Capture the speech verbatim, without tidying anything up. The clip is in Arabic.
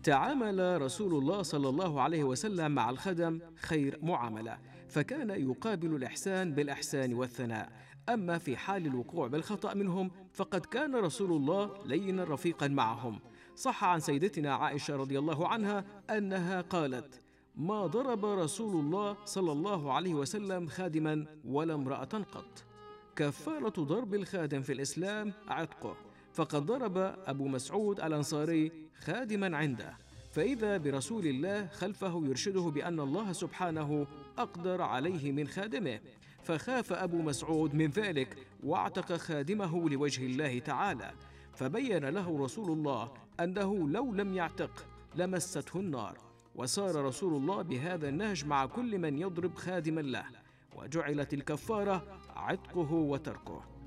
تعامل رسول الله صلى الله عليه وسلم مع الخدم خير معاملة، فكان يقابل الإحسان بالإحسان والثناء. أما في حال الوقوع بالخطأ منهم فقد كان رسول الله لينا رفيقا معهم. صح عن سيدتنا عائشة رضي الله عنها أنها قالت: ما ضرب رسول الله صلى الله عليه وسلم خادما ولا امرأة قط. كفارة ضرب الخادم في الإسلام عتقه، فقد ضرب أبو مسعود الأنصاري خادما عنده، فإذا برسول الله خلفه يرشده بأن الله سبحانه أقدر عليه من خادمه، فخاف أبو مسعود من ذلك واعتق خادمه لوجه الله تعالى، فبين له رسول الله أنه لو لم يعتق لمسته النار، وسار رسول الله بهذا النهج مع كل من يضرب خادما له، وجعلت الكفارة عتقه وتركه.